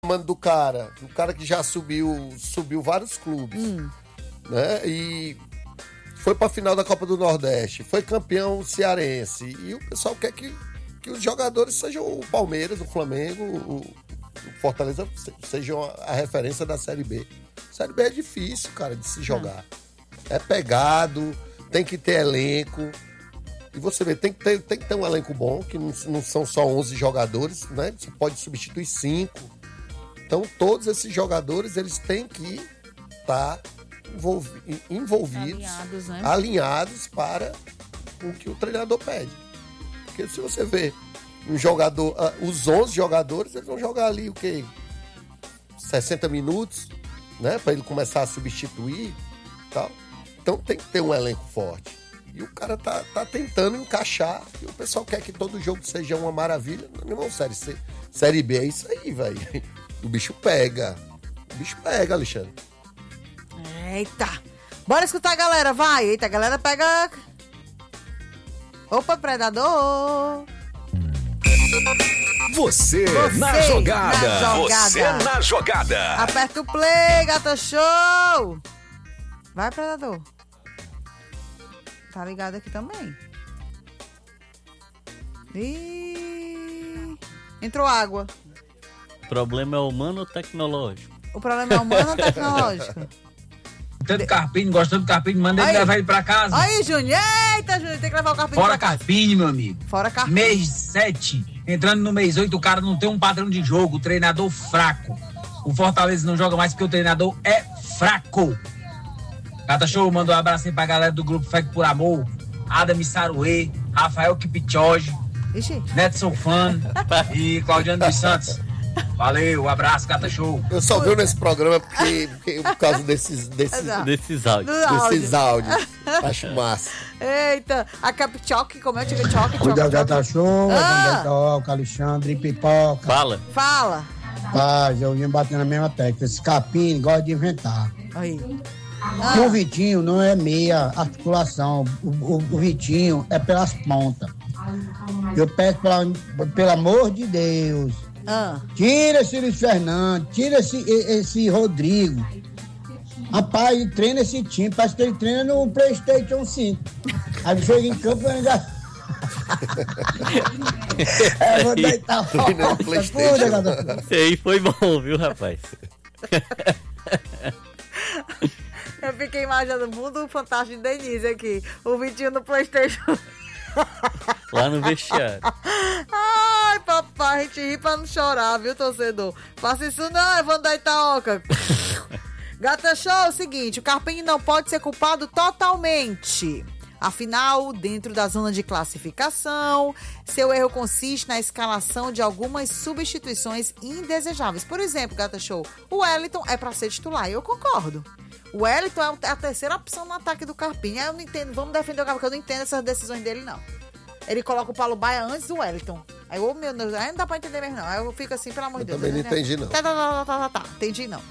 reclamando do cara que já subiu vários clubes, né? E foi pra final da Copa do Nordeste, foi campeão cearense. E o pessoal quer que os jogadores sejam o Palmeiras, o Flamengo, o Fortaleza, sejam a referência da Série B. Série B é difícil, cara, de se jogar. É pegado, tem que ter elenco. E você vê, tem que ter um elenco bom, que não são só 11 jogadores, né? Você pode substituir 5. Então, todos esses jogadores, eles têm que estar envolvidos, alinhados para o que o treinador pede. Porque se você vê um jogador, os 11 jogadores, eles vão jogar ali o quê? 60 minutos, né? Para ele começar a substituir e tal. Então, tem que ter um elenco forte. E o cara tá tentando encaixar, e o pessoal quer que todo jogo seja uma maravilha. Meu irmão, Série B é isso aí, velho. O bicho pega, Alexandre. Eita, bora escutar a galera, vai. Eita, a galera pega. Opa, predador. Você na jogada. Você na jogada. Aperta o play, gata show. Vai, predador. Tá ligado aqui também. Entrou água. O problema é humano ou tecnológico? O problema é humano ou tecnológico? Tanto Carpini, gostando do Carpini, manda ele levar ele pra casa. Aí, Júnior. Eita, Júnior, tem que levar o Carpini Fora pra casa. Carpini, meu amigo. Fora Carpini. Mês 7, entrando no mês 8, o cara não tem um padrão de jogo, o treinador fraco. O Fortaleza não joga mais porque o treinador é fraco. Gata Show, manda um abraço aí pra galera do grupo Fec por Amor, Adam Saruê, Rafael Kipchoge, Netson Fan e Claudiano dos Santos. Valeu, abraço, Gata Show. Eu só vi nesse programa porque por causa desses áudios. Acho massa. Eita, a Kipchoge, como é o Kipchoge? Cuida, Gata Show, Alexandre, Pipoca. Fala. Eu vim batendo na mesma tecla. Esse Capim gosta de inventar. Aí. E o Vitinho não é meia articulação. O Vitinho é pelas pontas. Eu peço, pelo amor de Deus, tira esse Luiz Fernando, tira esse Rodrigo. Rapaz, ele treina esse time, parece que ele treina no PlayStation 5. Aí ele chega em campo e ainda... vou deitar Esse aí foi bom, viu, rapaz? Eu fiquei imaginando o mundo fantástico de Denise aqui. O Vitinho no PlayStation. Lá no vestiário. Ai, papai, a gente ri pra não chorar, viu, torcedor? Faça isso não, eu vou dar Itaoca. Gata Show, é o seguinte, o Carpini não pode ser culpado totalmente. Afinal, dentro da zona de classificação, seu erro consiste na escalação de algumas substituições indesejáveis. Por exemplo, Gata Show, o Wellington é pra ser titular, e eu concordo. O Wellington é a terceira opção no ataque do Carpini. Aí eu não entendo, vamos defender o Carpini, porque eu não entendo essas decisões dele, não. Ele coloca o Paulo Baia antes do Wellington. Aí, meu Deus, aí não dá pra entender mesmo, não. Aí eu fico assim, pelo amor de Deus. Também não entendi, não. Tá. Entendi, não.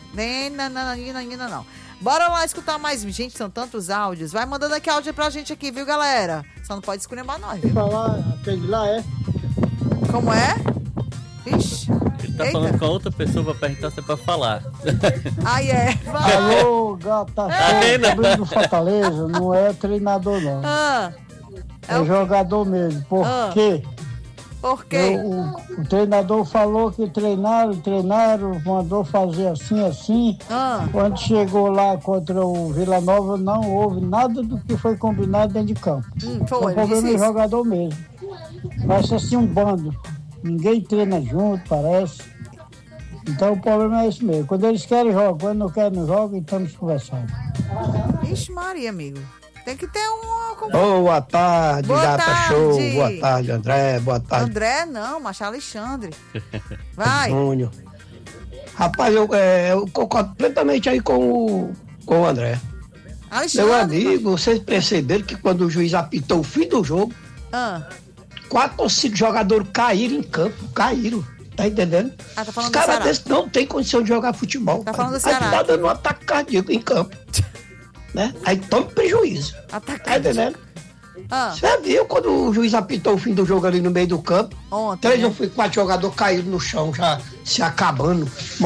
Não. Bora lá escutar mais. Gente, são tantos áudios. Vai mandando aqui áudio pra gente aqui, viu, galera? Só não pode escolher mais nós, viu? Falar, aquele lá é. Como é? Ixi. Ele tá falando com a outra pessoa pra perguntar se é pra falar. Aí é. Vai. Alô, Gata Show, do Fortaleza, não é treinador, não. É jogador mesmo. Por quê? Por quê? O treinador falou que treinaram, mandou fazer assim. Quando chegou lá contra o Vila Nova, não houve nada do que foi combinado dentro de campo. O problema é jogador mesmo. Parece assim um bando. Ninguém treina junto, parece. Então o problema é esse mesmo. Quando eles querem, jogam. Quando não querem, não jogam, então estamos conversando. Ixi, Maria, amigo. Tem que ter uma... Boa tarde, Gata Show. Boa tarde, André. Boa tarde. André não, mas Alexandre. Vai. Júnior. Rapaz, eu concordo plenamente aí com o André. Alexandre. Meu amigo, vocês perceberam que quando o juiz apitou o fim do jogo, 4 ou 5 jogadores caíram em campo. Caíram. Tá entendendo? Tá falando os caras desses não tem condição de jogar futebol. Tá falando do Ceará. Aí tá dando um ataque cardíaco em campo. Né? Aí toma prejuízo. Tá entendendo? Você já viu quando o juiz apitou o fim do jogo ali no meio do campo? Ontem, 3 ou 4 jogadores caíram no chão, já se acabando.